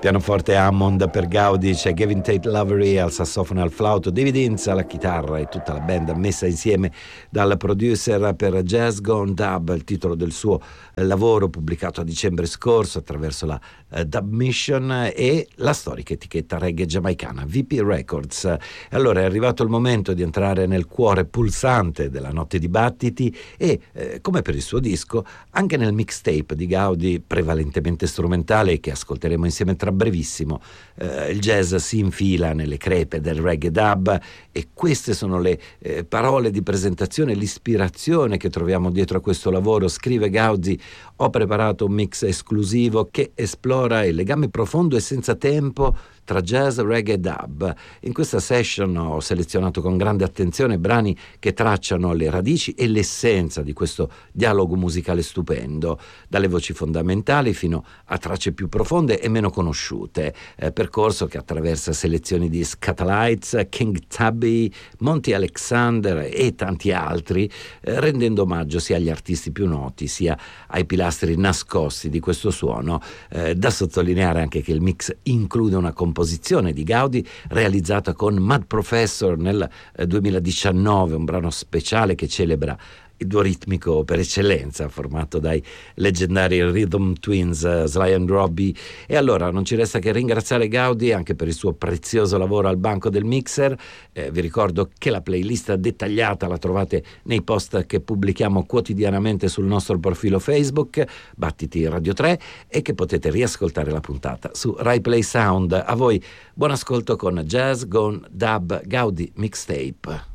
Pianoforte Hammond per Gaudi, c'è Gavin Tate Lowery al sassofono e al flauto, David Ince alla chitarra e tutta la band messa insieme dal producer per Jazz Gone Dub, il titolo del suo lavoro pubblicato a dicembre scorso attraverso la Dub Mission e la storica etichetta reggae giamaicana VP Records. E allora è arrivato il momento di entrare nel cuore pulsante della notte di battiti e, come per il suo disco, anche nel mixtape di Gaudi prevalentemente strumentale che ascolteremo insieme tra brevissimo. Il jazz si infila nelle crepe del reggae dub e queste sono le parole di presentazione, l'ispirazione che troviamo dietro a questo lavoro. Scrive Gaudi: ho preparato un mix esclusivo che esplora il legame profondo e senza tempo tra jazz, reggae e dub. In questa session ho selezionato con grande attenzione brani che tracciano le radici e l'essenza di questo dialogo musicale stupendo, dalle voci fondamentali fino a tracce più profonde e meno conosciute, percorso che attraversa selezioni di Skatalites, King Tubby, Monty Alexander e tanti altri, rendendo omaggio sia agli artisti più noti sia ai pilastri nascosti di questo suono. Da sottolineare anche che il mix include una composizione di Gaudi realizzata con Mad Professor nel 2019, un brano speciale che celebra il duo ritmico per eccellenza formato dai leggendari Rhythm Twins Sly and Robbie. E allora non ci resta che ringraziare Gaudi anche per il suo prezioso lavoro al banco del mixer. Vi ricordo che la playlist dettagliata la trovate nei post che pubblichiamo quotidianamente sul nostro profilo Facebook Battiti Radio 3 e che potete riascoltare la puntata su Rai Play Sound. A voi buon ascolto con Jazz Gone Dub Gaudi Mixtape.